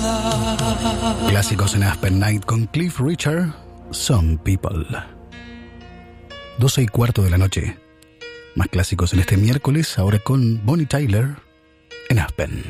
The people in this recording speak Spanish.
Clásicos en Aspen Night con Cliff Richard, Some People. 12:15 de la noche. Más clásicos en este miércoles, ahora con Bonnie Tyler en Aspen.